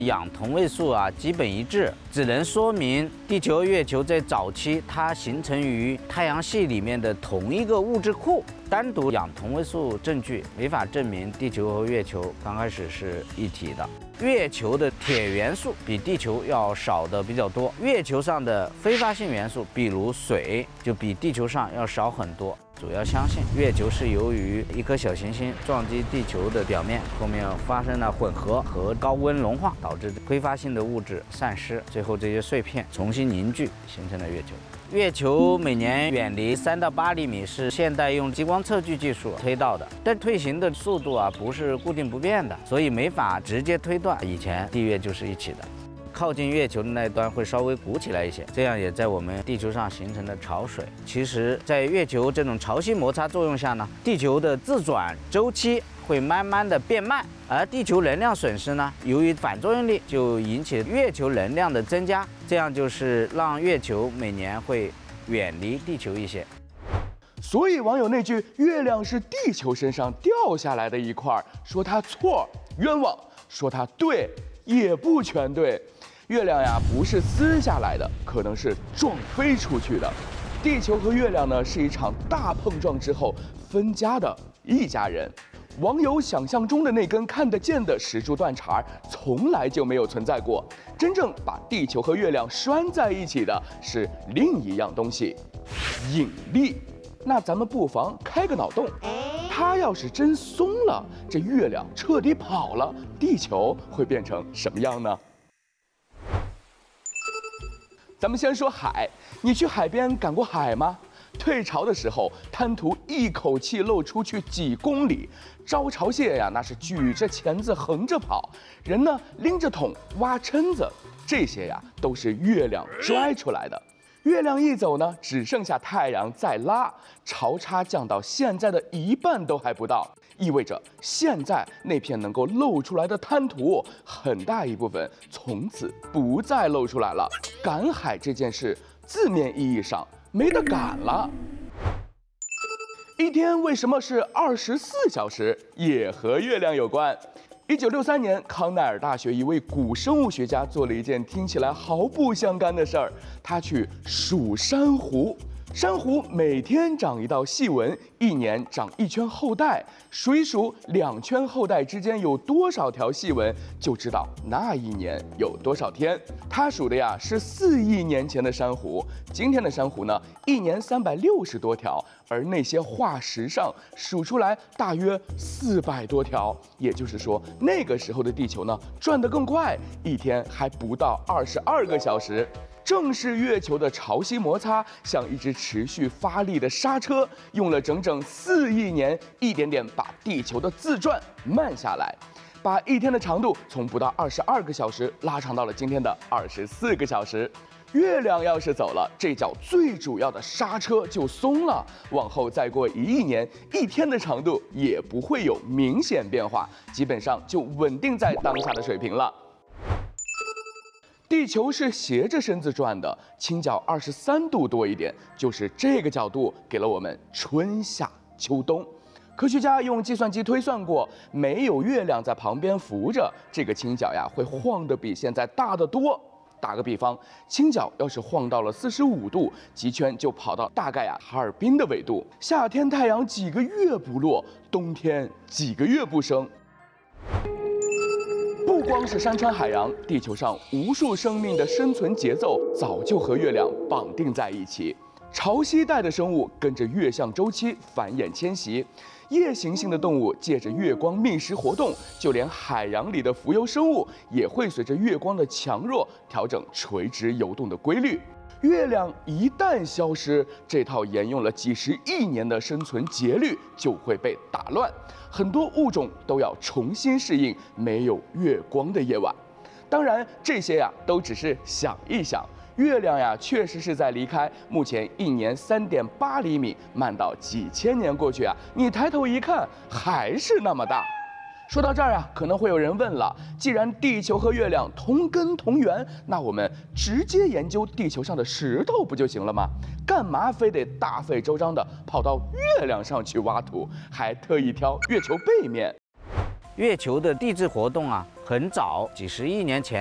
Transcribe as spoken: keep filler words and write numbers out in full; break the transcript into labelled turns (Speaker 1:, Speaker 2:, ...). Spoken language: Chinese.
Speaker 1: 氧同位素啊基本一致，只能说明地球和月球在早期它形成于太阳系里面的同一个物质库。单独氧同位素证据没法证明地球和月球刚开始是一体的。月球的铁元素比地球要少的比较多，月球上的非发性元素，比如水，就比地球上要少很多。主要相信月球是由于一颗小行星撞击地球的表面，后面发生了混合和高温融化，导致挥发性的物质散失，最后这些碎片重新凝聚，形成了月球。月球每年远离三到八厘米是现代用激光测距技术推到的，但退行的速度啊不是固定不变的，所以没法直接推断以前地月就是一起的。靠近月球的那一端会稍微鼓起来一些，这样也在我们地球上形成了潮水。其实，在月球这种潮汐摩擦作用下呢，地球的自转周期会慢慢的变慢，而地球能量损失呢，由于反作用力就引起月球能量的增加，这样就是让月球每年会远离地球一些。
Speaker 2: 所以网友那句“月亮是地球身上掉下来的一块”，说它错冤枉，说它对也不全对。月亮呀不是撕下来的，可能是撞飞出去的。地球和月亮呢是一场大碰撞之后分家的一家人。网友想象中的那根看得见的石柱断茬从来就没有存在过，真正把地球和月亮拴在一起的是另一样东西——引力。那咱们不妨开个脑洞，它要是真松了，这月亮彻底跑了，地球会变成什么样呢？咱们先说海，你去海边赶过海吗？退潮的时候，滩涂一口气漏出去几公里；招潮蟹呀，那是举着钳子横着跑，人呢拎着桶挖蛏子，这些呀都是月亮拽出来的。月亮一走呢，只剩下太阳在拉，潮差降到现在的一半都还不到，意味着现在那片能够露出来的滩涂，很大一部分从此不再露出来了。赶海这件事，字面意义上没得赶了。一天为什么是二十四小时，也和月亮有关。一九六三年，康奈尔大学一位古生物学家做了一件听起来毫不相干的事儿，他去数珊瑚。珊瑚每天长一道细纹，一年长一圈后代，数一数两圈后代之间有多少条细纹，就知道那一年有多少天。他数的呀是四亿年前的珊瑚，今天的珊瑚呢，一年三百六十多条，而那些化石上数出来大约四百多条。也就是说，那个时候的地球呢转得更快，一天还不到二十二个小时。正是月球的潮汐摩擦，像一只持续发力的刹车，用了整整四亿年，一点点把地球的自转慢下来，把一天的长度从不到二十二个小时拉长到了今天的二十四个小时。月亮要是走了，这脚最主要的刹车就松了，往后再过一亿年，一天的长度也不会有明显变化，基本上就稳定在当下的水平了。地球是斜着身子转的，倾角二十三度多一点，就是这个角度给了我们春夏秋冬。科学家用计算机推算过，没有月亮在旁边扶着，这个倾角呀会晃得比现在大得多。打个比方，倾角要是晃到了四十五度，极圈就跑到大概呀哈尔滨的纬度。夏天太阳几个月不落，冬天几个月不升。不光是山川海洋，地球上无数生命的生存节奏早就和月亮绑定在一起。潮汐带的生物跟着月相周期繁衍迁徙，夜行性的动物借着月光觅食活动，就连海洋里的浮游生物也会随着月光的强弱调整垂直游动的规律。月亮一旦消失，这套沿用了几十亿年的生存节律就会被打乱，很多物种都要重新适应没有月光的夜晚。当然，这些呀都只是想一想。月亮呀，确实是在离开目前一年三点八厘米，慢到几千年过去啊，你抬头一看，还是那么大。说到这儿啊，可能会有人问了，既然地球和月亮同根同源，那我们直接研究地球上的石头不就行了吗？干嘛非得大费周章的跑到月亮上去挖土，还特意挑月球背面？
Speaker 1: 月球的地质活动啊， 很早，几十亿年前